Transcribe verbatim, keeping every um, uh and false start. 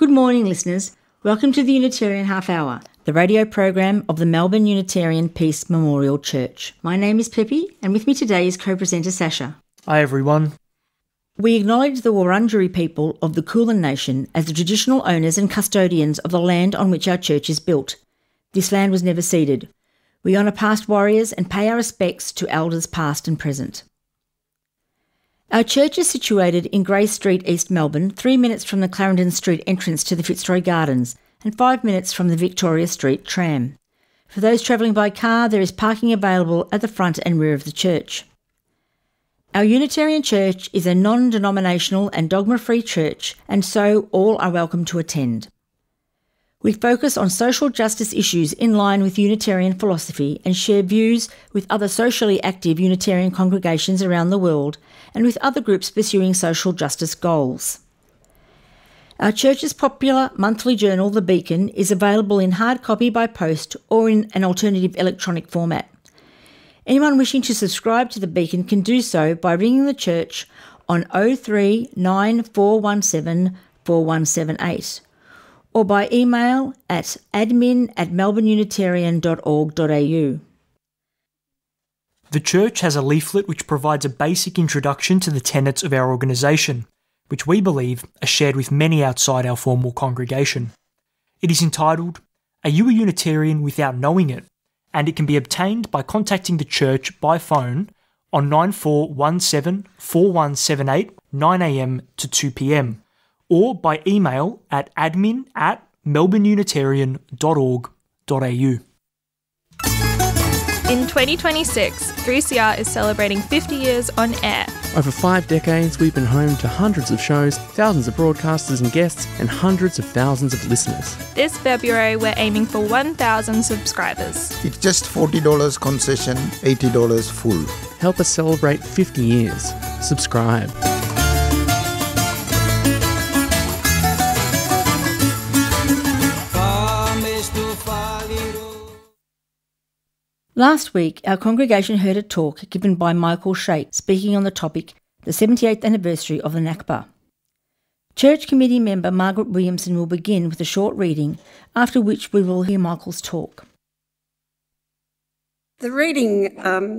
Good morning, listeners. Welcome to the Unitarian Half Hour, the radio program of the Melbourne Unitarian Peace Memorial Church. My name is Pippi, and with me today is co-presenter Sasha. Hi everyone. We acknowledge the Wurundjeri people of the Kulin Nation as the traditional owners and custodians of the land on which our church is built. This land was never ceded. We honour past warriors and pay our respects to elders past and present. Our church is situated in Grey Street, East Melbourne, three minutes from the Clarendon Street entrance to the Fitzroy Gardens and five minutes from the Victoria Street tram. For those travelling by car, there is parking available at the front and rear of the church. Our Unitarian Church is a non-denominational and dogma-free church, and so all are welcome to attend. We focus on social justice issues in line with Unitarian philosophy and share views with other socially active Unitarian congregations around the world and with other groups pursuing social justice goals. Our church's popular monthly journal, The Beacon, is available in hard copy by post or in an alternative electronic format. Anyone wishing to subscribe to The Beacon can do so by ringing the church on oh three nine four one seven four one seven eight. or by email at admin at melbourneunitarian dot org dot a u. The church has a leaflet which provides a basic introduction to the tenets of our organisation, which we believe are shared with many outside our formal congregation. It is entitled, Are You a Unitarian Without Knowing It? And it can be obtained by contacting the church by phone on nine four one seven four one seven eight nine a m to two p m or by email at admin at melbourneunitarian dot org dot a u. In twenty twenty-six, three C R is celebrating fifty years on air. Over five decades, we've been home to hundreds of shows, thousands of broadcasters and guests, and hundreds of thousands of listeners. This February, we're aiming for one thousand subscribers. It's just forty dollars concession, eighty dollars full. Help us celebrate fifty years. Subscribe. Last week, our congregation heard a talk given by Michael Sheikh speaking on the topic, the seventy-eighth anniversary of the Nakba. Church Committee member Margaret Williamson will begin with a short reading, after which we will hear Michael's talk. The reading um,